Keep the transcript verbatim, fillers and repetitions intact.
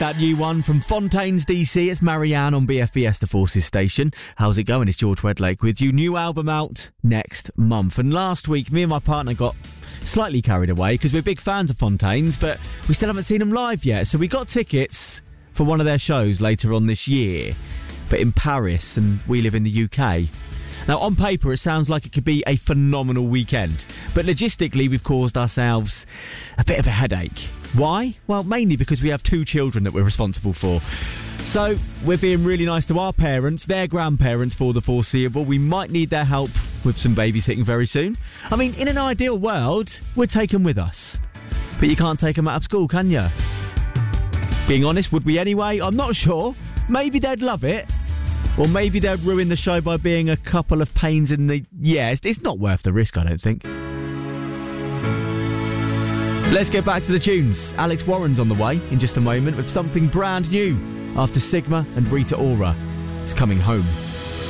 That new one from Fontaines D C, it's Marianne on B F B S The Forces station. How's it going? It's George Wedlake with you. New album out next month. And last week, me and my partner got slightly carried away because we're big fans of Fontaines, but we still haven't seen them live yet. So we got tickets for one of their shows later on this year, but in Paris, and we live in the U K. Now, on paper, it sounds like it could be a phenomenal weekend, but logistically, we've caused ourselves a bit of a headache. Why? Well, mainly because we have two children that we're responsible for. So, we're being really nice to our parents, their grandparents for the foreseeable. We might need their help with some babysitting very soon. I mean, in an ideal world, we'd take them with us. But you can't take them out of school, can you? Being honest, would we anyway? I'm not sure. Maybe they'd love it. Or maybe they'd ruin the show by being a couple of pains in the... Yeah, it's, it's not worth the risk, I don't think. Let's get back to the tunes. Alex Warren's on the way in just a moment with something brand new after Sigma and Rita Ora. It's Coming Home.